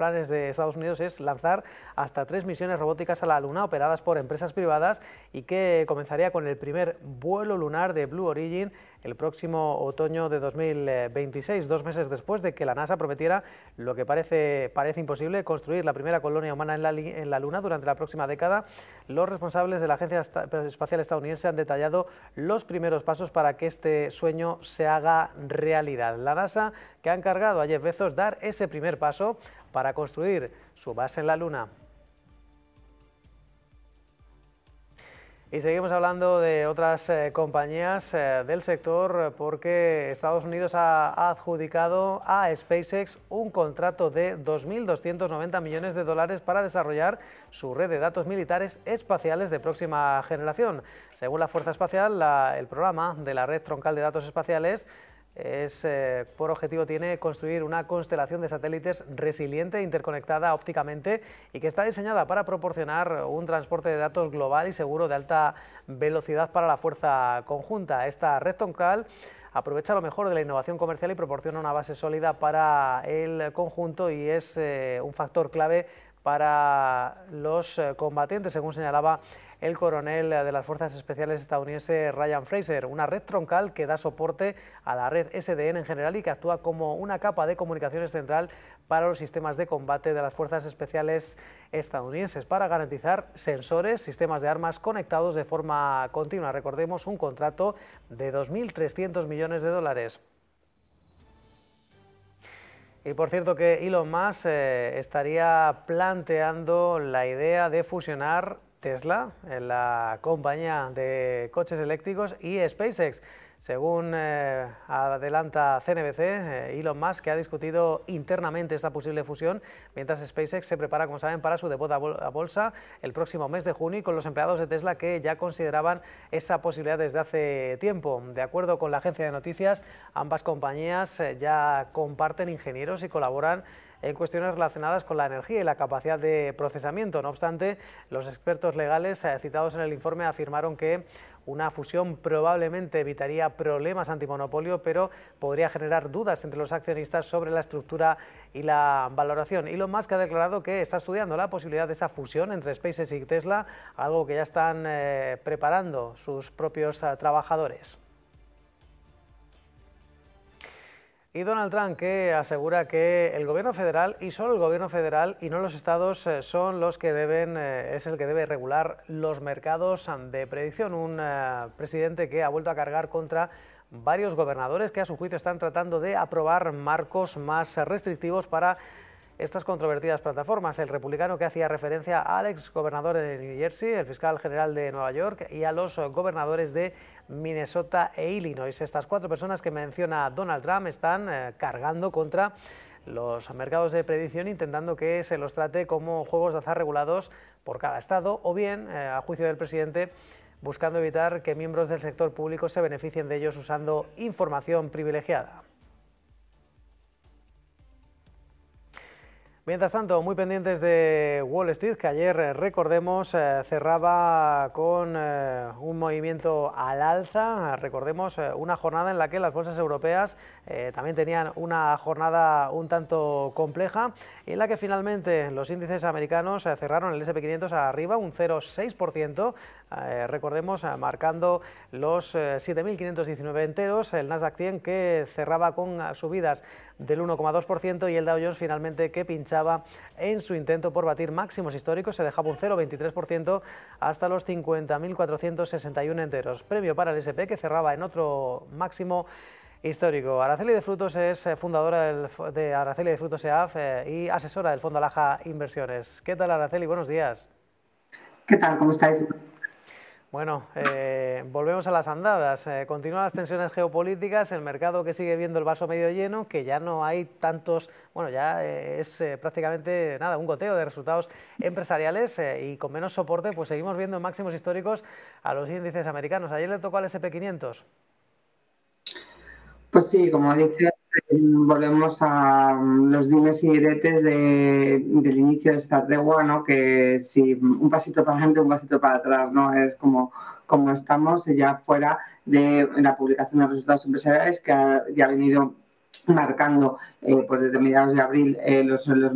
planes de Estados Unidos es lanzar hasta 3 misiones robóticas a la Luna operadas por empresas privadas y que comenzaría con el primer vuelo lunar de Blue Origin el próximo otoño de 2026, 2 meses después de que la NASA prometiera lo que parece imposible, construir la primera colonia humana en la Luna durante la próxima década. Los responsables de la Agencia Espacial Estadounidense han detallado los primeros pasos para que este sueño se haga realidad. La NASA, que ha encargado a Jeff Bezos dar ese primer paso para construir su base en la Luna. Y seguimos hablando de otras compañías del sector porque Estados Unidos ha adjudicado a SpaceX un contrato de 2.290 millones de dólares para desarrollar su red de datos militares espaciales de próxima generación. Según la Fuerza Espacial, el programa de la red troncal de datos espaciales por objetivo tiene construir una constelación de satélites resiliente e interconectada ópticamente y que está diseñada para proporcionar un transporte de datos global y seguro de alta velocidad para la fuerza conjunta. Esta red troncal aprovecha lo mejor de la innovación comercial y proporciona una base sólida para el conjunto y es un factor clave para los combatientes, según señalaba el coronel de las Fuerzas Especiales estadounidense Ryan Fraser. Una red troncal que da soporte a la red SDN en general y que actúa como una capa de comunicaciones central para los sistemas de combate de las Fuerzas Especiales estadounidenses para garantizar sensores, sistemas de armas conectados de forma continua. Recordemos, un contrato de 2.300 millones de dólares. Y por cierto que Elon Musk estaría planteando la idea de fusionar Tesla, la compañía de coches eléctricos, y SpaceX. Según adelanta CNBC, Elon Musk, que ha discutido internamente esta posible fusión, mientras SpaceX se prepara, como saben, para su debut a bolsa el próximo mes de junio, y con los empleados de Tesla que ya consideraban esa posibilidad desde hace tiempo. De acuerdo con la agencia de noticias, ambas compañías ya comparten ingenieros y colaboran en cuestiones relacionadas con la energía y la capacidad de procesamiento. No obstante, los expertos legales citados en el informe afirmaron que una fusión probablemente evitaría problemas antimonopolio, pero podría generar dudas entre los accionistas sobre la estructura y la valoración. Elon Musk ha declarado que está estudiando la posibilidad de esa fusión entre SpaceX y Tesla, algo que ya están preparando sus propios trabajadores. Y Donald Trump, que asegura que el gobierno federal y solo el gobierno federal y no los estados son los que es el que debe regular los mercados de predicción. Un presidente que ha vuelto a cargar contra varios gobernadores que a su juicio están tratando de aprobar marcos más restrictivos para estas controvertidas plataformas. El republicano que hacía referencia al exgobernador de New Jersey, el fiscal general de Nueva York y a los gobernadores de Minnesota e Illinois. Estas 4 personas que menciona Donald Trump están cargando contra los mercados de predicción, intentando que se los trate como juegos de azar regulados por cada estado o bien, a juicio del presidente, buscando evitar que miembros del sector público se beneficien de ellos usando información privilegiada. Mientras tanto, muy pendientes de Wall Street, que ayer, recordemos, cerraba con un movimiento al alza. Recordemos, una jornada en la que las bolsas europeas también tenían una jornada un tanto compleja y en la que finalmente los índices americanos cerraron el S&P 500 arriba un 0,6%, recordemos, marcando los 7.519 enteros, el Nasdaq 100 que cerraba con subidas del 1,2% y el Dow Jones finalmente que pinchaba en su intento por batir máximos históricos, se dejaba un 0,23% hasta los 50.461 enteros. Premio para el S&P que cerraba en otro máximo histórico. Araceli de Frutos es fundadora de Araceli de Frutos EAF y asesora del Fondo Alaja Inversiones. ¿Qué tal, Araceli? Buenos días. ¿Qué tal? ¿Cómo estáis? Bueno, volvemos a las andadas. Continúan las tensiones geopolíticas, el mercado que sigue viendo el vaso medio lleno, que ya no hay tantos, bueno, ya es prácticamente nada, un goteo de resultados empresariales y con menos soporte, pues seguimos viendo máximos históricos a los índices americanos. Ayer le tocó al S&P 500. Pues sí, como dices, volvemos a los dimes y diretes del inicio de esta tregua, ¿no? Que si un pasito para adelante, un pasito para atrás, ¿no? Es como estamos ya fuera de la publicación de resultados empresariales que ya ha venido marcando pues desde mediados de abril los